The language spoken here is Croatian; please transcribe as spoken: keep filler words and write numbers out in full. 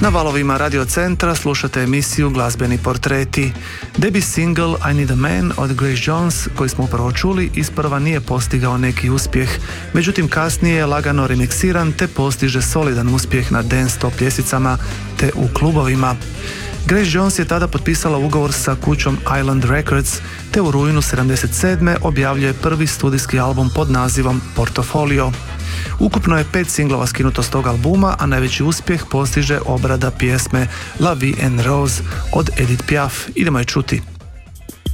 Na valovima Radio Centra slušate emisiju Glazbeni portreti. Debi single I Need a Man od Grace Jones, koji smo upravo čuli, isprva nije postigao neki uspjeh, međutim kasnije je lagano remiksiran te postiže solidan uspjeh na dance top ljestvicama te u klubovima. Grace Jones je tada potpisala ugovor sa kućom Island Records te u rujnu sedamdeset sedme objavljuje prvi studijski album pod nazivom Portfolio. Ukupno je pet singlova skinuto s tog albuma, a najveći uspjeh postiže obrada pjesme La Vie en Rose od Edith Piaf. Idemo je čuti.